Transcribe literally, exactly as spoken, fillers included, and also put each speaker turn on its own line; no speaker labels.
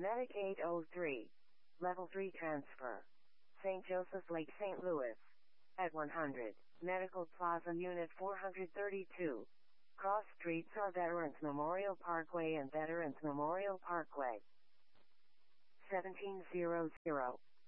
Medic eight oh three. Level three transfer. Saint Joseph's Lake, Saint Louis. At one hundred. Medical Plaza Unit four thirty-two. Cross streets are Veterans Memorial Parkway and Veterans Memorial Parkway. seventeen hundred.